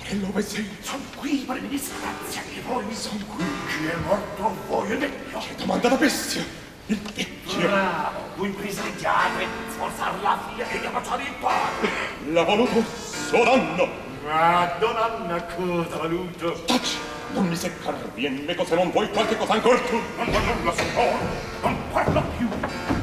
E dove sei? Son qui per mi disgrazia che voi. Son qui. Chi è morto voi il vecchio? Che domanda da bestia! Il vecchio! Bravo, voi privilegiate sforzar la figlia che gli ha baciato il padre. L'ha voluto suo danno! Ma Donna Anna cosa ha voluto? Taci! Non mi seccar bien meco se non vuoi qualche cosa ancor tu! Non vuoi nulla, signor! Non parla più!